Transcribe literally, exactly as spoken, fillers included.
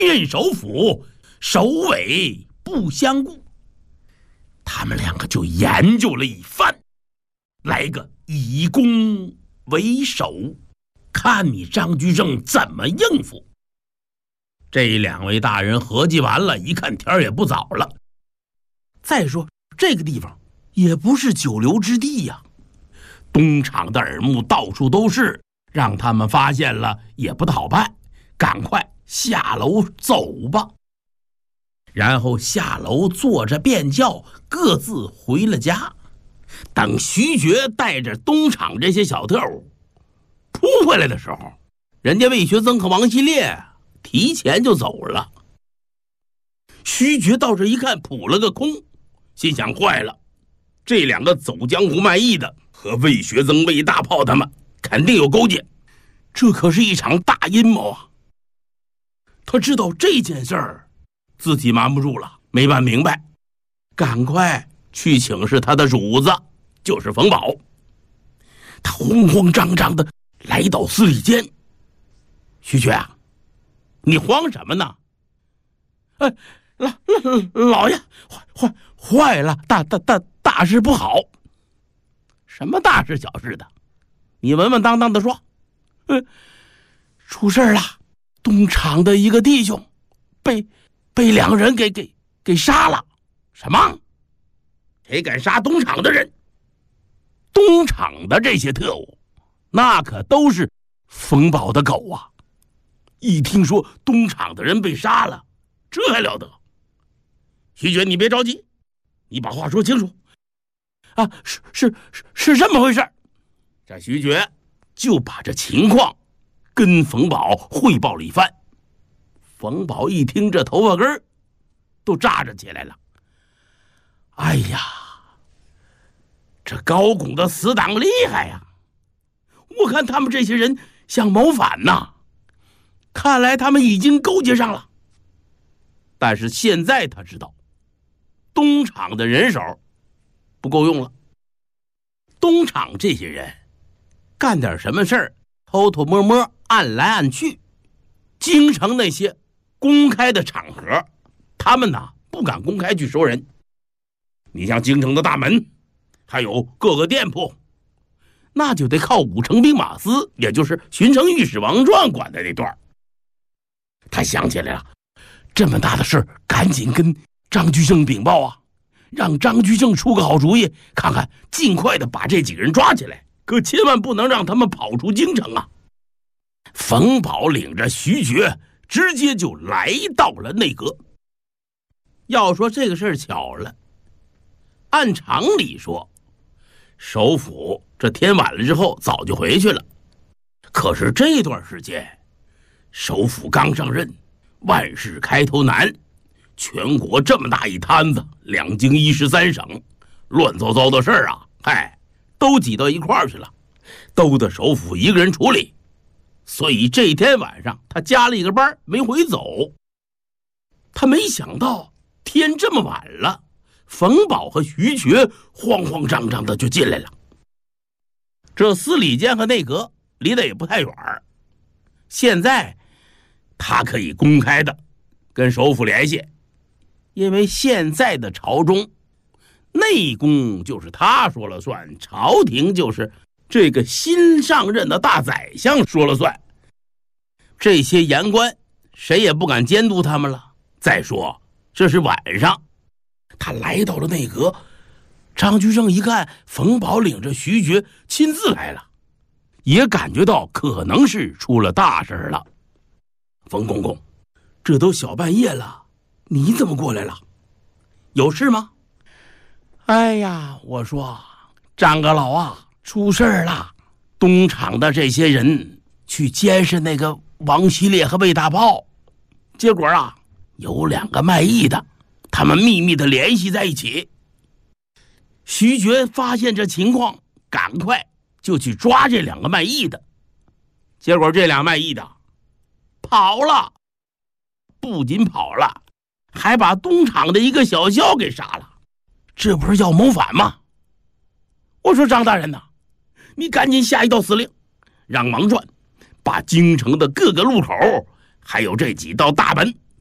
任首府，首尾不相顾。他们两个就研究了一番，来个以攻为守，看你张居正怎么应付。这两位大人合计完了，一看天也不早了。再说这个地方也不是久留之地呀、啊，东厂的耳目到处都是，让他们发现了也不好办，赶快下楼走吧。然后下楼坐着便轿，各自回了家。等徐觉带着东厂这些小特务扑回来的时候，人家魏学增和王希烈提前就走了。徐觉到这一看，扑了个空，心想坏了，这两个走江湖卖艺的和魏学增、魏大炮他们肯定有勾结，这可是一场大阴谋啊！他知道这件事儿自己瞒不住了，没办明白，赶快去请示他的主子，就是冯保。他慌慌张张的来到司礼监。徐觉啊，你慌什么呢？哎，老老老爷，坏坏坏了，大大大大事不好！什么大事小事的？你稳稳当当的说。呃，出事了，东厂的一个弟兄被被两人给给给杀了。什么？谁敢杀东厂的人？东厂的这些特务，那可都是冯保的狗啊！一听说东厂的人被杀了，这还了得？徐觉，你别着急，你把话说清楚。啊，是是是是这么回事。这徐觉就把这情况跟冯保汇报了一番。冯保一听，这头发根都炸着起来了。哎呀，这高拱的死党厉害呀！我看他们这些人想谋反呐，看来他们已经勾结上了。但是现在他知道，东厂的人手不够用了。东厂这些人干点什么事儿，偷偷摸摸，暗来暗去。京城那些公开的场合，他们呢不敢公开去收人。你像京城的大门，还有各个店铺，那就得靠武城兵马司，也就是巡城御史王传管的那段。他想起来了，这么大的事，赶紧跟张居正禀报啊，让张居正出个好主意，看看尽快的把这几个人抓起来，可千万不能让他们跑出京城啊！冯保领着徐觉直接就来到了内阁。要说这个事儿巧了，按常理说，首府这天晚了之后早就回去了，可是这段时间首府刚上任，万事开头难，全国这么大一摊子，两京一十三省，乱糟糟的事儿啊，嗨，都挤到一块儿去了，都得首府一个人处理。所以这天晚上他加了一个班没回走。他没想到天这么晚了，冯保和徐觉慌慌张张的就进来了。这司礼监和内阁离得也不太远，现在他可以公开的跟首府联系，因为现在的朝中内宫就是他说了算，朝廷就是这个新上任的大宰相说了算，这些言官谁也不敢监督他们了。再说这是晚上，他来到了内阁，张居正一看冯保领着徐觉亲自来了，也感觉到可能是出了大事了。冯公公，这都小半夜了，你怎么过来了？有事吗？哎呀，我说张阁老啊，出事了，东厂的这些人去监视那个王希烈和魏大炮，结果啊，有两个卖艺的，他们秘密的联系在一起。徐觉发现这情况，赶快就去抓这两个卖艺的，结果这俩卖艺的跑了，不仅跑了，还把东厂的一个小校给杀了，这不是要谋反吗？我说张大人呐，你赶紧下一道司令，让王传把京城的各个路口还有这几道大门